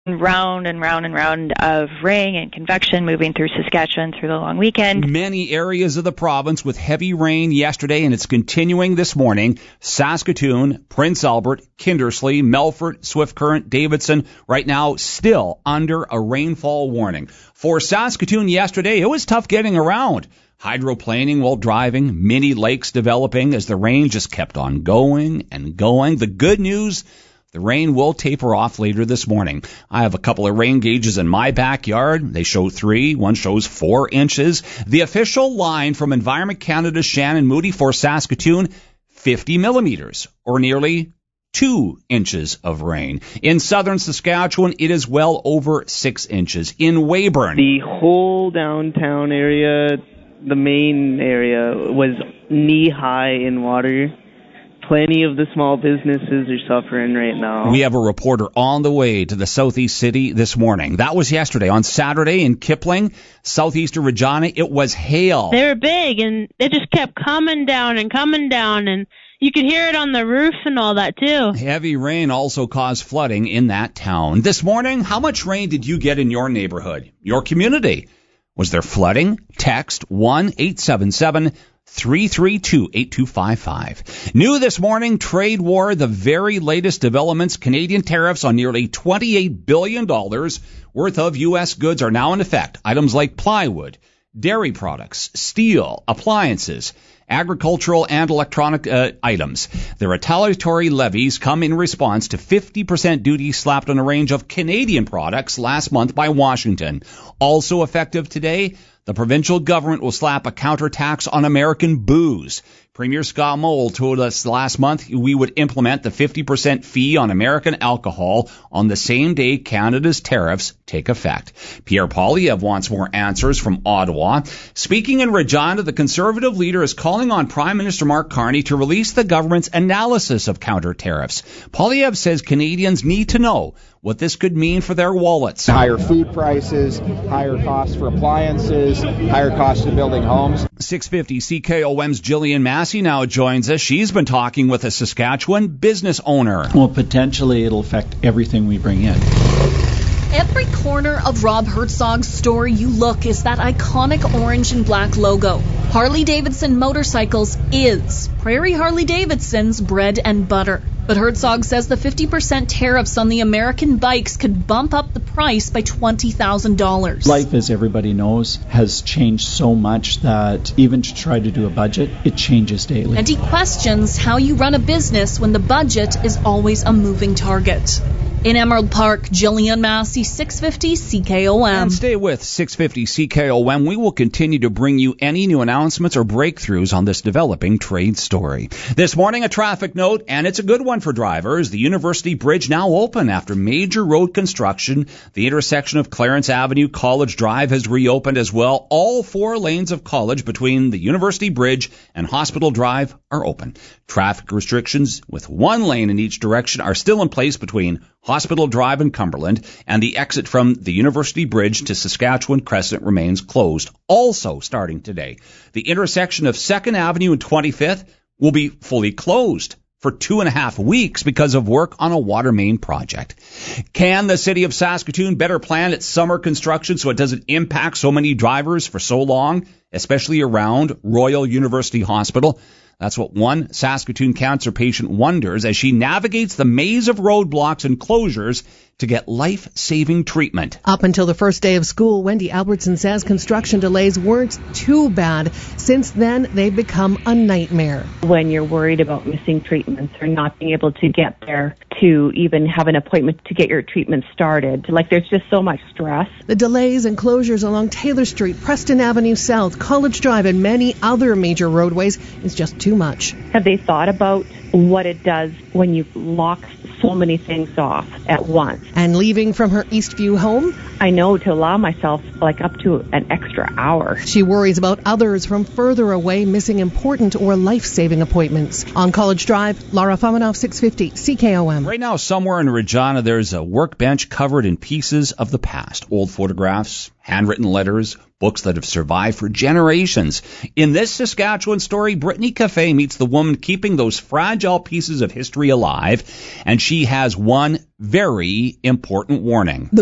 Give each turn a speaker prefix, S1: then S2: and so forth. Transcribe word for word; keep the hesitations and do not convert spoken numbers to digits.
S1: round and round and round of rain and convection moving through Saskatchewan through the long weekend.
S2: Many areas of the province with heavy rain yesterday, and it's continuing this morning. Saskatoon, Prince Albert, Kindersley, Melfort, Swift Current, Davidson, right now still under a rainfall warning. For Saskatoon yesterday, it was tough getting around. Hydroplaning while driving, mini lakes developing as the rain just kept on going and going. The good news, the rain will taper off later this morning. I have a couple of rain gauges in my backyard. They show three. One shows four inches. The official line from Environment Canada's Shannon Moody for Saskatoon, fifty millimeters, or nearly two inches of rain. In southern Saskatchewan, it is well over six inches. In Weyburn,
S3: the whole downtown area, the main area, was knee-high in water. Plenty of the small businesses are suffering right now.
S2: We have a reporter on the way to the Southeast City this morning. That was yesterday. On Saturday in Kipling, southeastern Regina, it was hail.
S4: They were big, and they just kept coming down and coming down, and you could hear it on the roof and all that, too.
S2: Heavy rain also caused flooding in that town. This morning, how much rain did you get in your neighborhood, your community? Was there flooding? Text one eight seven seven three three two eight two five five. New this morning, trade war, the very latest developments. Canadian tariffs on nearly twenty-eight billion dollars worth of U S goods are now in effect. Items like plywood, dairy products, steel, appliances, agricultural and electronic uh, items. The retaliatory levies come in response to fifty percent duty slapped on a range of Canadian products last month by Washington. Also effective today, the provincial government will slap a counter tax on American booze. Premier Scott Moe told us last month we would implement the fifty percent fee on American alcohol on the same day Canada's tariffs take effect. Pierre Poilievre wants more answers from Ottawa. Speaking in Regina, the Conservative leader is calling on Prime Minister Mark Carney to release the government's analysis of counter tariffs. Poilievre says Canadians need to know what this could mean for their wallets.
S5: Higher food prices, higher costs for appliances, higher costs of building homes.
S2: six fifty C K O M's Jillian Massey now joins us. She's been talking with a Saskatchewan business owner.
S6: Well, potentially it'll affect everything we bring in.
S7: Every corner of Rob Herzog's store you look is that iconic orange and black logo. Harley-Davidson Motorcycles is Prairie Harley-Davidson's bread and butter. But Herzog says the fifty percent tariffs on the American bikes could bump up the price by twenty thousand dollars.
S6: Life, as everybody knows, has changed so much that even to try to do a budget, it changes daily.
S7: And he questions how you run a business when the budget is always a moving target. In Emerald Park, Jillian Massey, six fifty C K O M.
S2: And stay with six fifty C K O M. We will continue to bring you any new announcements or breakthroughs on this developing trade story. This morning, a traffic note, and it's a good one for drivers. The University Bridge now open after major road construction. The intersection of Clarence Avenue, College Drive has reopened as well. All four lanes of College between the University Bridge and Hospital Drive are open. Traffic restrictions with one lane in each direction are still in place between Hospital Drive and Cumberland, and the exit from the University Bridge to Saskatchewan Crescent remains closed. Also starting today, the intersection of second Avenue and twenty-fifth will be fully closed for two and a half weeks because of work on a water main project. Can the city of Saskatoon better plan its summer construction so it doesn't impact so many drivers for so long, especially around Royal University Hospital? That's what one Saskatoon cancer patient wonders as she navigates the maze of roadblocks and closures to get life-saving treatment.
S8: Up until the first day of school, Wendy Albertson says construction delays weren't too bad. Since then, they've become a nightmare.
S9: When you're worried about missing treatments or not being able to get there to even have an appointment to get your treatment started, like there's just so much stress.
S8: The delays and closures along Taylor Street, Preston Avenue South, College Drive, and many other major roadways is just too much.
S9: Have they thought about what it does when you lock so many things off at once?
S8: And leaving from her Eastview home,
S9: I know to allow myself like up to an extra hour.
S8: She worries about others from further away missing important or life-saving appointments. On College Drive, Laura Fomanoff, six fifty C K O M.
S2: Right now, somewhere in Regina, there's a workbench covered in pieces of the past. Old photographs, handwritten letters, books that have survived for generations. In this Saskatchewan story, Brittany Cafe meets the woman keeping those fragile pieces of history alive, and she has one very important warning.